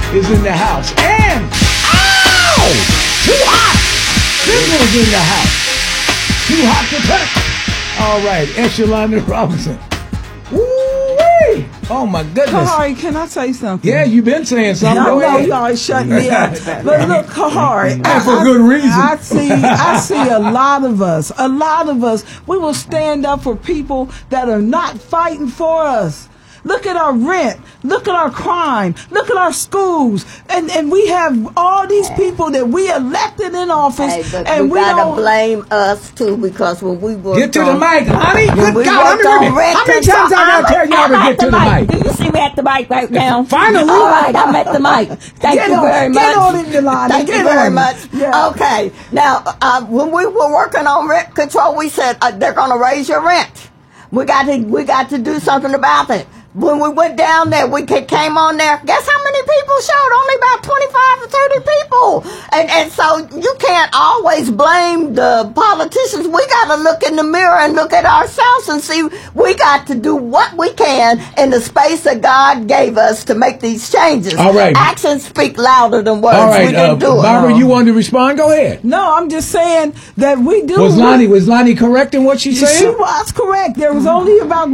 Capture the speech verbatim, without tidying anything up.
is in the house. And, ow! Too hot! Signal's in the house. Too hot to touch. All right, Echelon Robinson. Woo-wee! Oh, my goodness. Kahari, can I say something? Yeah, you've been saying something. No, Go no, ahead. y'all shutting me up. But look, Kahari, And I, for I- good reason. I see, I see a lot of us, a lot of us, we will stand up for people that are not fighting for us. Look at our rent. Look at our crime. Look at our schools. And and we have all these people that we elected in office. Hey, but and we, we gotta don't blame us too, because when we worked Get to the on, mic, honey. when Good we God, worked how on many, rent how many control- times I I'm gotta tell y'all to at get to the mic? Do you see me at the mic right now? Finally. All right, I'm at the mic. Thank Get you on- very much. get on it, Yolanda. Thank Get you very on it. much. Yeah. Okay. Now, uh, when we were working on rent control, we said uh, they're going to raise your rent. We got to we got to do something about it. When we went down there, we ca- came on there. Guess how many people showed? Only about twenty-five or thirty people. And and so you can't always blame the politicians. We got to look in the mirror and look at ourselves and see we got to do what we can in the space that God gave us to make these changes. All right. Actions speak louder than words. All We right, didn't uh, do it. Barbara, you wanted to respond? Go ahead. No, I'm just saying that we do. Was Lonnie, was Lonnie correct in what she said? She was correct. There was only about